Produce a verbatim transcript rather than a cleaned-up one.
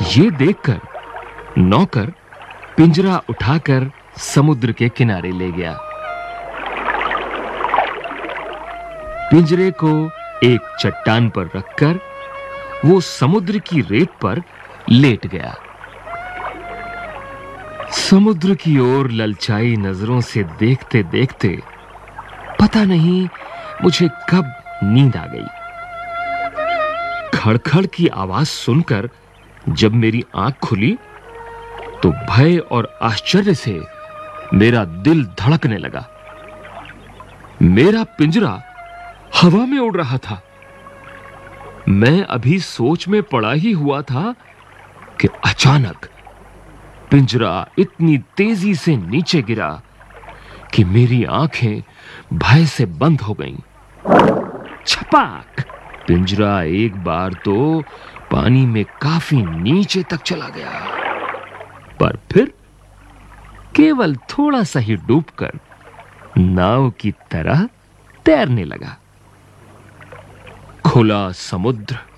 ये देखकर नौकर पिंजरा उठाकर समुद्र के किनारे ले गया। पिंजरे को एक चट्टान पर रखकर वो समुद्र की रेत पर लेट गया। समुद्र की ओर ललचाई नजरों से देखते देखते पता नहीं मुझे कब नींद आ गई। खड़खड़ की आवाज सुनकर जब मेरी आंख खुली तो भय और आश्चर्य से मेरा दिल धड़कने लगा। मेरा पिंजरा हवा में उड़ रहा था। मैं अभी सोच में पड़ा ही हुआ था कि अचानक पिंजरा इतनी तेजी से नीचे गिरा कि मेरी आंखें भय से बंद हो गईं। छपाक! पिंजरा एक बार तो पानी में काफी नीचे तक चला गया, पर फिर केवल थोड़ा सा ही डूबकर नाव की तरह तैरने लगा। खुला समुद्र,